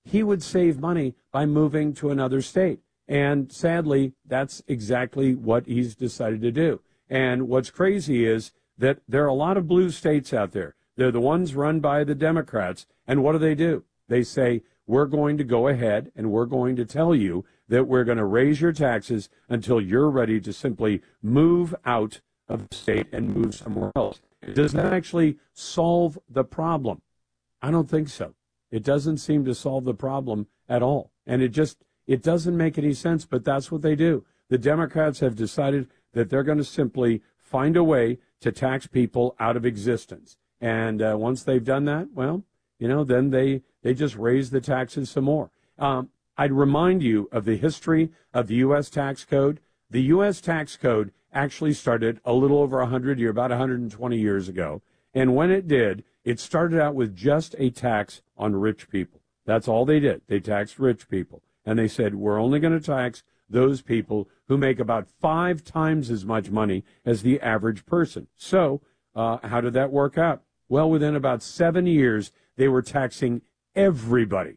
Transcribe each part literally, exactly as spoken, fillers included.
he would save money by moving to another state. And sadly, that's exactly what he's decided to do. And what's crazy is that there are a lot of blue states out there. They're the ones run by the Democrats. And what do they do? They say, we're going to go ahead and we're going to tell you that we're going to raise your taxes until you're ready to simply move out of the state and move somewhere else. Does that actually solve the problem? I don't think so. It doesn't seem to solve the problem at all. And it just, it doesn't make any sense, but that's what they do. The Democrats have decided that they're going to simply find a way to tax people out of existence. And uh, once they've done that, well, you know, then they, they just raise the taxes some more. Um, I'd remind you of the history of the U S tax code. The U S tax code actually started a little over one hundred years, about one hundred twenty years ago. And when it did, it started out with just a tax on rich people. That's all they did. They taxed rich people. And they said, we're only going to tax those people who make about five times as much money as the average person. So uh, how did that work out? Well, within about seven years, they were taxing everybody.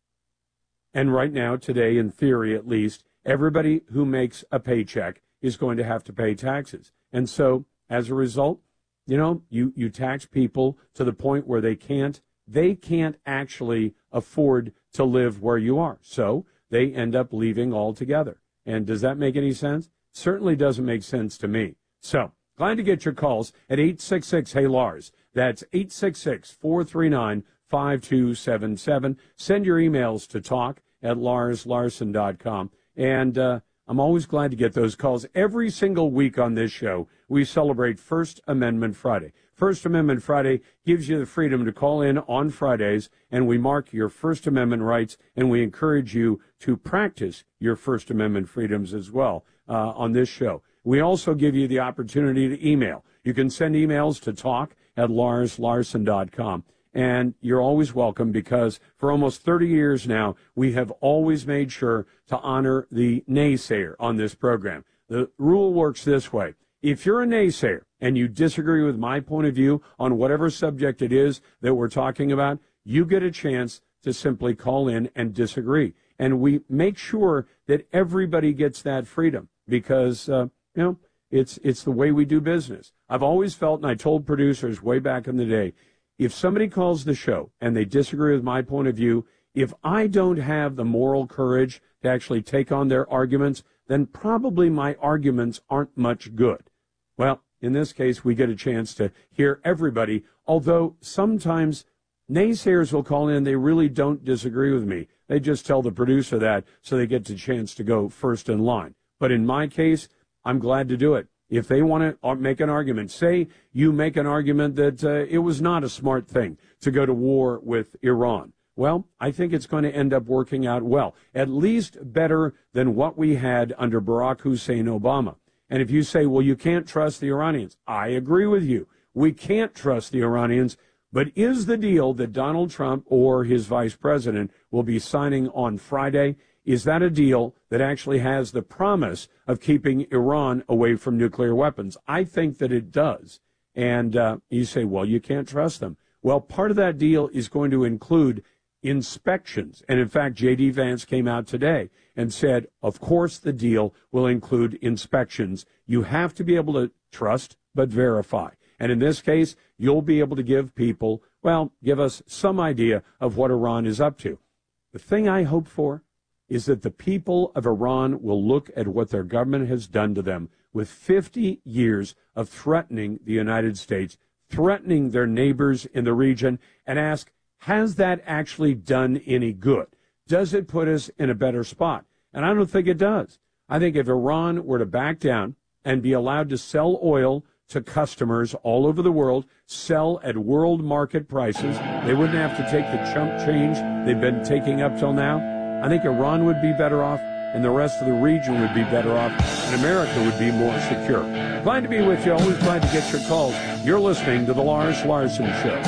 And right now, today, in theory at least, everybody who makes a paycheck is going to have to pay taxes. And so, as a result, you know, you, you tax people to the point where they can't, they can't actually afford to live where you are. So they end up leaving altogether. And does that make any sense? Certainly doesn't make sense to me. So, glad to get your calls at eight six six, hey Lars. That's eight six six, four three nine, five two seven seven. Send your emails to talk at lars larson dot com. And uh, I'm always glad to get those calls. Every single week on this show, we celebrate First Amendment Friday. First Amendment Friday gives you the freedom to call in on Fridays, and we mark your First Amendment rights, and we encourage you to practice your First Amendment freedoms as well uh, on this show. We also give you the opportunity to email. You can send emails to talk at lars larson dot com. And you're always welcome because for almost thirty years now, we have always made sure to honor the naysayer on this program. The rule works this way. If you're a naysayer and you disagree with my point of view on whatever subject it is that we're talking about, you get a chance to simply call in and disagree. And we make sure that everybody gets that freedom because, uh, you know, it's, it's the way we do business. I've always felt, and I told producers way back in the day, if somebody calls the show and they disagree with my point of view, if I don't have the moral courage to actually take on their arguments, then probably my arguments aren't much good. Well, in this case, we get a chance to hear everybody, although sometimes naysayers will call in, they really don't disagree with me. They just tell the producer that so they get the chance to go first in line. But in my case, I'm glad to do it. If they want to make an argument, say you make an argument that uh, it was not a smart thing to go to war with Iran. Well, I think it's going to end up working out well, at least better than what we had under Barack Hussein Obama. And if you say, well, you can't trust the Iranians, I agree with you. We can't trust the Iranians. But is the deal that Donald Trump or his vice president will be signing on Friday, is that a deal that actually has the promise of keeping Iran away from nuclear weapons? I think that it does. And uh, you say, well, you can't trust them. Well, part of that deal is going to include inspections. And in fact, J D Vance came out today and said, of course, the deal will include inspections. You have to be able to trust but verify. And in this case, you'll be able to give people, well, give us some idea of what Iran is up to. The thing I hope for is that the people of Iran will look at what their government has done to them with fifty years of threatening the United States, threatening their neighbors in the region, and ask, has that actually done any good? Does it put us in a better spot? And I don't think it does. I think if Iran were to back down and be allowed to sell oil to customers all over the world, sell at world market prices, they wouldn't have to take the chump change they've been taking up till now. I think Iran would be better off, and the rest of the region would be better off, and America would be more secure. Glad to be with you. Always glad to get your calls. You're listening to The Lars Larson Show.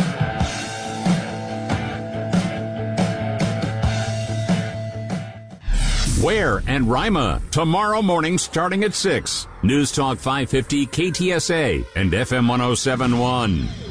Ware and Rima, tomorrow morning starting at six. News Talk five fifty, K T S A, and F M one oh seven point one.